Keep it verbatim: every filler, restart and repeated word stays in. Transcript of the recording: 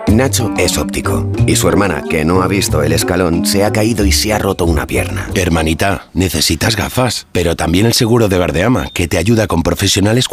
Nacho es óptico y su hermana, que no ha visto el escalón, se ha caído y se ha roto una pierna. Hermanita, necesitas gafas, pero también el seguro de Verdeama, que te ayuda con profesionales